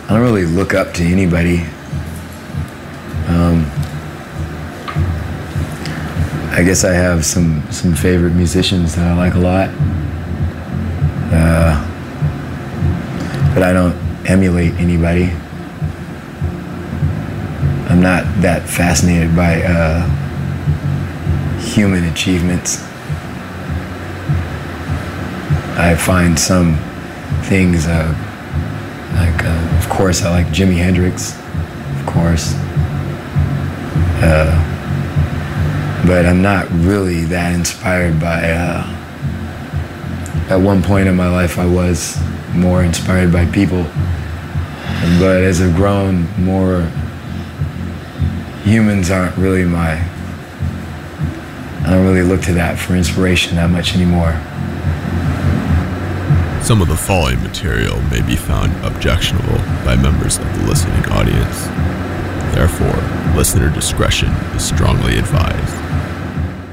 don't really look up to anybody. I guess I have some favorite musicians that I like a lot. But I don't emulate anybody. I'm not that fascinated by human achievements. I find some things, of course, I like Jimi Hendrix, of course. But I'm not really that inspired by, at one point in my life I was more inspired by people. But as I've grown more, humans aren't really I don't really look to that for inspiration that much anymore. Some of the following material may be found objectionable by members of the listening audience. Therefore, listener discretion is strongly advised.